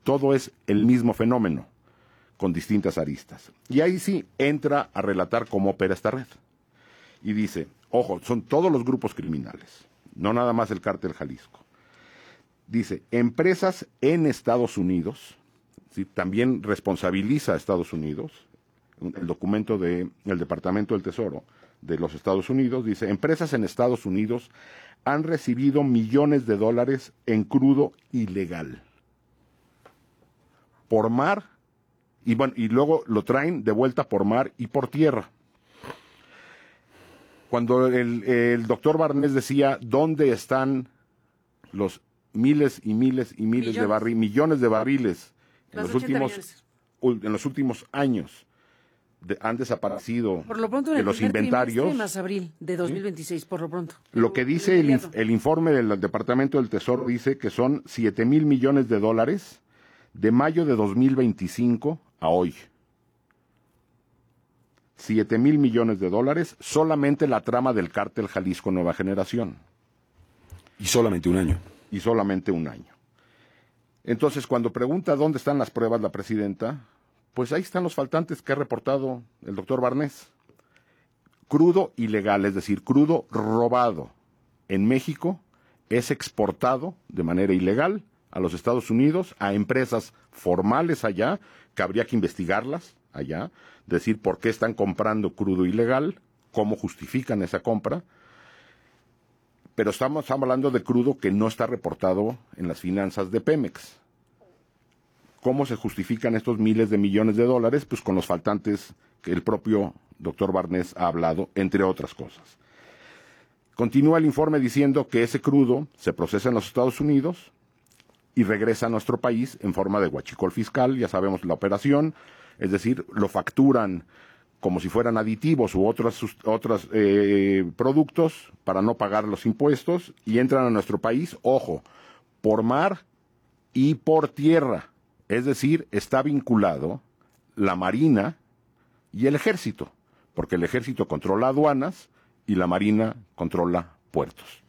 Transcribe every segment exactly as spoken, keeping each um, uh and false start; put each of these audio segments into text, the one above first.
todo es el mismo fenómeno, con distintas aristas. Y ahí sí entra a relatar cómo opera esta red. Y dice, ojo, son todos los grupos criminales, no nada más el Cártel Jalisco. Dice, empresas en Estados Unidos, ¿sí? También responsabiliza a Estados Unidos, el documento del Departamento del Tesoro de los Estados Unidos, dice, empresas en Estados Unidos han recibido millones de dólares en crudo ilegal. Por mar, y bueno, y luego lo traen de vuelta por mar y por tierra. Cuando el, el doctor Barnés decía, ¿dónde están los miles y miles y miles millones. de barriles, millones de barriles en los últimos, en los últimos años? De, han desaparecido por lo pronto, en de el los inventarios. Más abril de dos mil veintiséis, ¿sí? Por lo pronto. Lo que dice el, el informe del Departamento del Tesoro dice que son siete mil millones de dólares de mayo de dos mil veinticinco a hoy. siete mil millones de dólares, solamente la trama del Cártel Jalisco Nueva Generación. Y solamente un año. Y solamente un año. Entonces, cuando pregunta dónde están las pruebas la presidenta, pues ahí están los faltantes que ha reportado el doctor Barnés. Crudo ilegal, es decir, crudo robado en México, es exportado de manera ilegal a los Estados Unidos, a empresas formales allá, que habría que investigarlas allá, decir por qué están comprando crudo ilegal, cómo justifican esa compra, pero estamos hablando de crudo que no está reportado en las finanzas de Pemex. ¿Cómo se justifican estos miles de millones de dólares? Pues con los faltantes que el propio doctor Barnés ha hablado, entre otras cosas. Continúa el informe diciendo que ese crudo se procesa en los Estados Unidos y regresa a nuestro país en forma de huachicol fiscal, ya sabemos la operación, es decir, lo facturan como si fueran aditivos u otros, otros eh, productos para no pagar los impuestos y entran a nuestro país, ojo, por mar y por tierra. Es decir, está vinculado la Marina y el Ejército, porque el Ejército controla aduanas y la Marina controla puertos.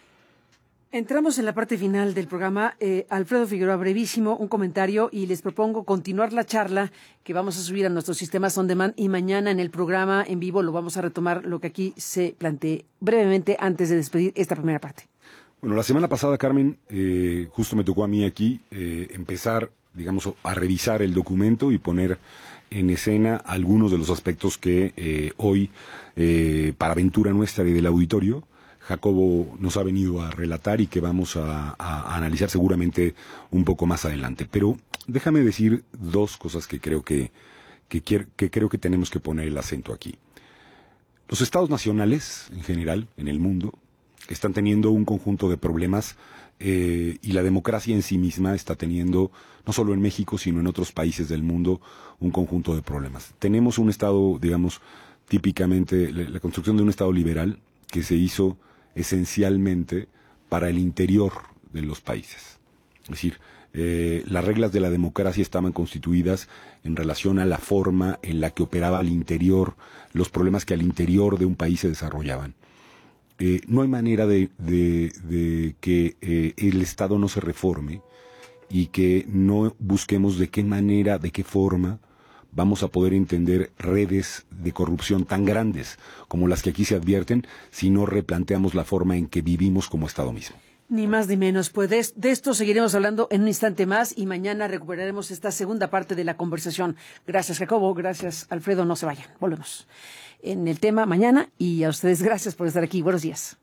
Entramos en la parte final del programa. Eh, Alfredo Figueroa, brevísimo, un comentario y les propongo continuar la charla que vamos a subir a nuestros sistemas on demand y mañana en el programa en vivo lo vamos a retomar lo que aquí se plantee brevemente antes de despedir esta primera parte. Bueno, la semana pasada, Carmen, eh, justo me tocó a mí aquí eh, empezar, digamos, a revisar el documento y poner en escena algunos de los aspectos que eh, hoy, eh, para aventura nuestra y del auditorio, Jacobo nos ha venido a relatar y que vamos a, a, a analizar seguramente un poco más adelante. Pero déjame decir dos cosas que creo que, que, quiero, que creo que tenemos que poner el acento aquí. Los estados nacionales, en general, en el mundo, están teniendo un conjunto de problemas eh, y la democracia en sí misma está teniendo, no solo en México, sino en otros países del mundo, un conjunto de problemas. Tenemos un estado, digamos, típicamente, la, la construcción de un estado liberal que se hizo esencialmente para el interior de los países. Es decir, eh, las reglas de la democracia estaban constituidas en relación a la forma en la que operaba al interior, los problemas que al interior de un país se desarrollaban. Eh, no hay manera de, de, de que eh, el Estado no se reforme y que no busquemos de qué manera, de qué forma vamos a poder entender redes de corrupción tan grandes como las que aquí se advierten si no replanteamos la forma en que vivimos como Estado mismo. Ni más ni menos. Pues de, de esto seguiremos hablando en un instante más y mañana recuperaremos esta segunda parte de la conversación. Gracias, Jacobo. Gracias, Alfredo. No se vayan. Volvemos en el tema mañana y a ustedes gracias por estar aquí. Buenos días.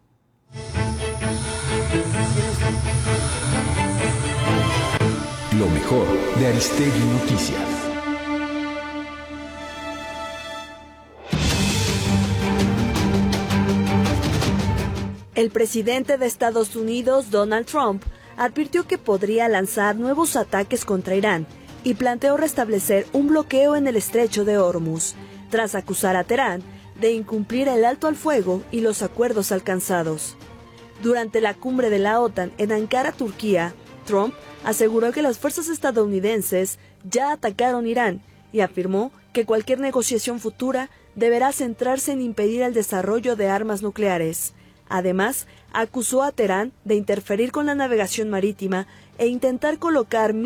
Lo mejor de Aristegui Noticias. El presidente de Estados Unidos, Donald Trump, advirtió que podría lanzar nuevos ataques contra Irán y planteó restablecer un bloqueo en el estrecho de Hormuz, tras acusar a Teherán de incumplir el alto al fuego y los acuerdos alcanzados. Durante la cumbre de la OTAN en Ankara, Turquía, Trump aseguró que las fuerzas estadounidenses ya atacaron Irán y afirmó que cualquier negociación futura deberá centrarse en impedir el desarrollo de armas nucleares. Además, acusó a Teherán de interferir con la navegación marítima e intentar colocar